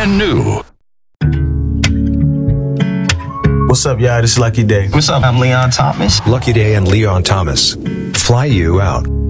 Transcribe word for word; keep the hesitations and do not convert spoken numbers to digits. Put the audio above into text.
brand new. What's up, y'all? This is Lucky Day. What's up? I'm Leon Thomas. Lucky Day and Leon Thomas fly you out.